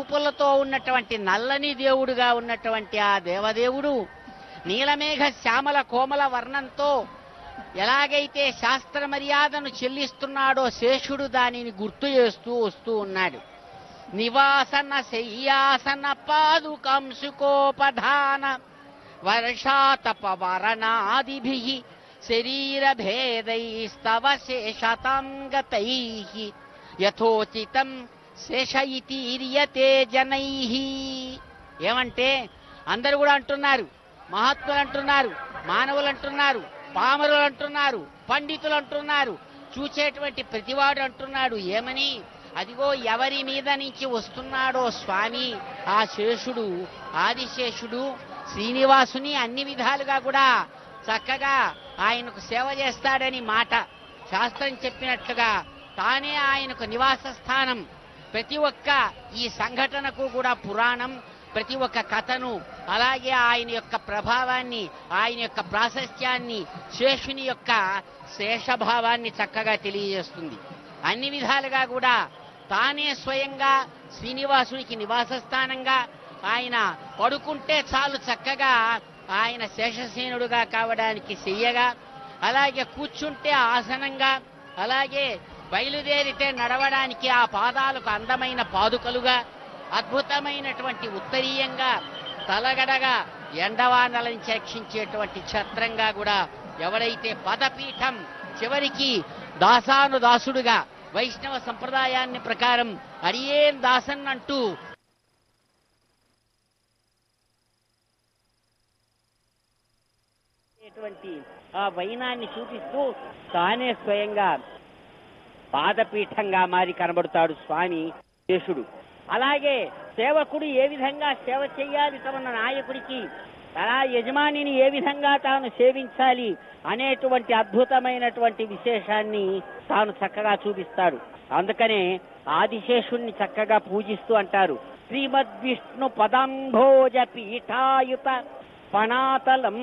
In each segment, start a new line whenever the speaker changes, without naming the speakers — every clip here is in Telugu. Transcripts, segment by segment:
చూపులతో ఉన్నటువంటి నల్లని దేవుడుగా ఉన్నటువంటి ఆ దేవదేవుడు నీలమేఘ శ్యామల కోమల వర్ణంతో ఎలాగైతే శాస్త్ర మర్యాదను చెల్లిస్తున్నాడో శేషుడు దానిని గుర్తు చేస్తూ వస్తూ ఉన్నాడు. నివాసన శయ్యాసన పాదుకంసుకోపధాన వర్షాతపవరణాదిభిః శరీరభేదైస్తవ శేషతాంగతైః యథోచితం శేషయితీర్యతే జనైః. ఏమంటే అందరూ కూడా అంటున్నారు, మహాత్ములు అంటున్నారు, మానవులు అంటున్నారు, పామరులు అంటున్నారు, పండితులు అంటున్నారు, చూచేటువంటి ప్రతివాడు అంటున్నాడు ఏమని, అదిగో ఎవరి మీద నుంచి వస్తున్నాడో స్వామి ఆ శేషుడు, ఆదిశేషుడు శ్రీనివాసుని అన్ని విధాలుగా కూడా చక్కగా ఆయనకు సేవ చేస్తాడని మాట. శాస్త్రం చెప్పినట్లుగా తానే ఆయనకు నివాస స్థానం. ప్రతి ఒక్క ఈ సంఘటనకు కూడా పురాణం, ప్రతి ఒక్క కథను, అలాగే ఆయన యొక్క ప్రభావాన్ని, ఆయన యొక్క ప్రాశస్త్యాన్ని, శేషుని యొక్క శేషభావాన్ని చక్కగా తెలియజేస్తుంది. అన్ని విధాలుగా కూడా తానే స్వయంగా శ్రీనివాసునికి నివాస స్థానంగా ఆయన పడుకుంటే చాలు చక్కగా ఆయన శేషసేనుడుగా కావడానికి చెయ్యగా, అలాగే కూర్చుంటే ఆసనంగా, అలాగే బయలుదేరితే నడవడానికి ఆ పాదాలకు అందమైన పాదుకలుగా, అద్భుతమైనటువంటి ఉత్తరీయంగా, తలగడగా ఎండవానలను రక్షించేటువంటి ఛత్రంగా కూడా ఎవరైతే పదపీఠం చివరికి దాసానుదాసుడుగా వైష్ణవ సంప్రదాయాన్ని ప్రకారం అడియేన్ దాసన్ అంటూ ఆ వైనాన్ని చూపిస్తూ తానే స్వయంగా పాదపీఠంగా మారి కనబడతాడు స్వామి శేషుడు. అలాగే సేవకుడు ఏ విధంగా సేవ చేయాలి తమ నాయకుడికి, అలా యజమానిని ఏ విధంగా తాను సేవించాలి అనేటువంటి అద్భుతమైనటువంటి విశేషాన్ని తాను చక్కగా చూపిస్తాడు. అందుకనే ఆదిశేషుణ్ణి చక్కగా పూజిస్తూ అంటారు, శ్రీమద్విష్ణు పదంభోజ పీఠాయుత పణాతలం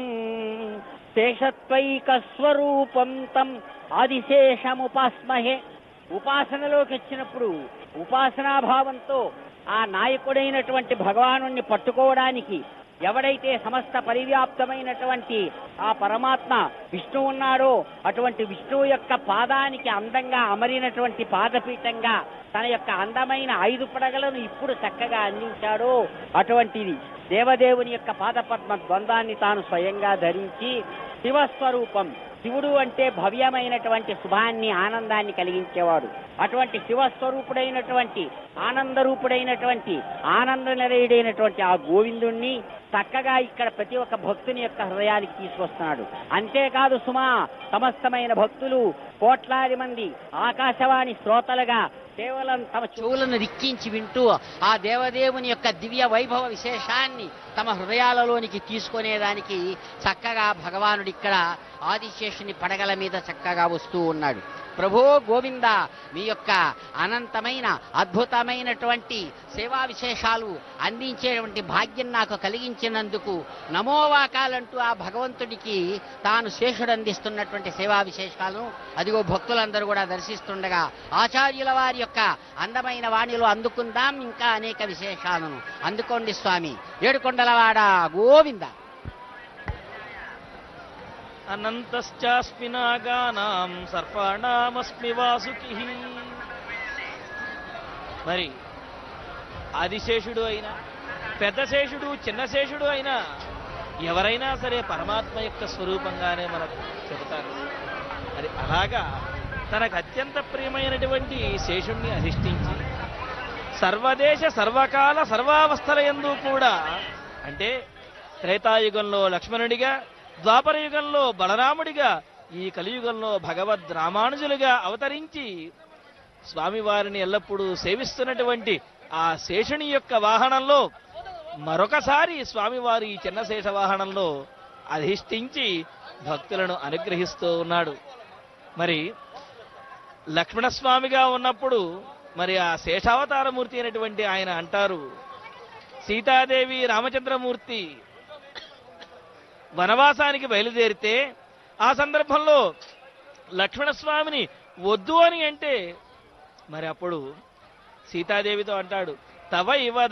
శేషత్వైక స్వరూపం తం ఆదిశేషముపాస్మహే. ఉపాసనలోకి వచ్చినప్పుడు ఉపాసనాభావంతో ఆ నాయకుడైనటువంటి భగవానుణ్ణి పట్టుకోవడానికి ఎవడైతే సమస్త పరివ్యాప్తమైనటువంటి ఆ పరమాత్మ విష్ణువు ఉన్నాడో అటువంటి విష్ణువు యొక్క పాదానికి అందంగా అమరినటువంటి పాదపీఠంగా తన యొక్క అందమైన 5 పడగలను ఇప్పుడు చక్కగా అందించాడో అటువంటిది దేవదేవుని యొక్క పాదపద్మ ద్వందాన్ని తాను స్వయంగా ధరించి శివస్వరూపం. శివుడు అంటే భవ్యమైనటువంటి శుభాన్ని, ఆనందాన్ని కలిగించేవాడు. అటువంటి శివస్వరూపుడైనటువంటి, ఆనందరూపుడైనటువంటి, ఆనంద నిలయుడైనటువంటి ఆ గోవిందుణ్ణి చక్కగా ఇక్కడ ప్రతి ఒక్క భక్తుని యొక్క హృదయానికి తీసుకొస్తున్నాడు. అంతేకాదు సుమా, సమస్తమైన భక్తులు కోట్లాది మంది ఆకాశవాణి శ్రోతలుగా కేవలం తమ చెవులను రిక్కించి వింటూ ఆ దేవదేవుని యొక్క దివ్య వైభవ విశేషాన్ని తమ హృదయాలలోనికి తీసుకునేదానికి చక్కగా భగవానుడు ఇక్కడ ఆదిశేషుని పడగల మీద చక్కగా వస్తూ ఉన్నాడు. ప్రభో గోవింద, మీ యొక్క అనంతమైన అద్భుతమైనటువంటి సేవా విశేషాలు అందించేటువంటి భాగ్యం నాకు కలిగించినందుకు నమోవాకాలంటూ ఆ భగవంతుడికి తాను శేషుడు అందిస్తున్నటువంటి సేవా విశేషాలను అదిగో భక్తులందరూ కూడా దర్శిస్తుండగా ఆచార్యుల వారి యొక్క అందమైన వాణిలో అందుకుందాం ఇంకా అనేక విశేషాలను. అందుకోండి స్వామి. ఏడుకొండలవాడ గోవింద.
అనంతశ్చాస్మి నాగానాం సర్పాణామస్మి వాసుకిః. మరి ఆదిశేషుడు అయినా, పెద్ద శేషుడు, చిన్న శేషుడు అయినా ఎవరైనా సరే పరమాత్మ యొక్క స్వరూపంగానే మనకు చెబుతారు. మరి అలాగా తనకు అత్యంత ప్రియమైనటువంటి శేషుణ్ణి అధిష్ఠించి సర్వదేశ సర్వకాల సర్వావస్థల యందు కూడా, అంటే త్రేతాయుగంలో లక్ష్మణుడిగా, ద్వాపర యుగంలో బలరాముడిగా, ఈ కలియుగంలో భగవద్ రామానుజులుగా అవతరించి స్వామివారిని ఎల్లప్పుడూ సేవిస్తున్నటువంటి ఆ శేషుని యొక్క వాహనంలో మరొకసారి స్వామివారి ఈ చిన్న శేష వాహనంలో అధిష్ఠించి భక్తులను అనుగ్రహిస్తూ ఉన్నాడు. మరి లక్ష్మణస్వామిగా ఉన్నప్పుడు మరి ఆ శేషావతారమూర్తి అయినటువంటి ఆయన అంటారు, సీతాదేవి రామచంద్రమూర్తి వనవాసానికి బయలుదేరితే ఆ సందర్భంలో లక్ష్మణస్వామిని వద్దు అని అంటే మరి అప్పుడు సీతాదేవితో అంటాడు, తవ ఇవ